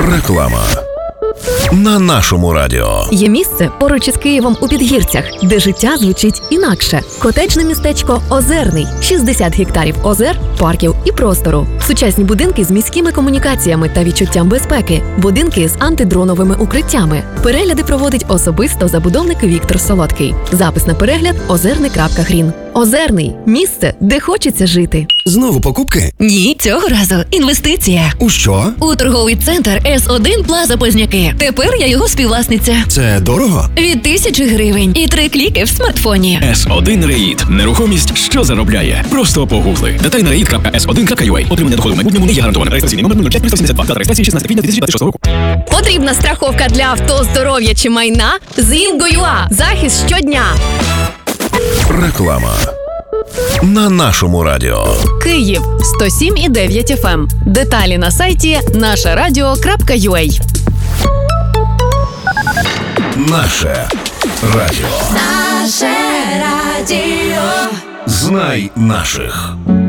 Реклама. На нашому радіо. Є місце поруч із Києвом у Підгірцях, де життя звучить інакше. Котеджне містечко Озерний. 60 гектарів озер, парків і простору. Сучасні будинки з міськими комунікаціями та відчуттям безпеки. Будинки з антидроновими укриттями. Перегляди проводить особисто забудовник Віктор Солодкий. Запис на перегляд озерний.грін. Озерний – місце, де хочеться жити. Знову покупки? Ні, цього разу інвестиція. У що? У торговий центр С1 Плаза Позняки. Тепер я його співвласниця. Це дорого? Від 1000 гривень і 3 кліки в смартфоні. С1 Реїд. Нерухомість, що заробляє. Просто погугли. Деталі на reid.s1.ua. Отримання доходу в майбутньому не є гарантоване. Реєстраційний номер 05372. Дата реєстрації 16 квітня 2026 року. Потрібна страховка для авто, здоров'я чи майна? З Інго.ua. Захист щодня. Реклама. На нашому радіо. Київ 107,9 FM. Деталі на сайті нашерадіо.ua. Наше радіо. Наше радіо. Знай наших.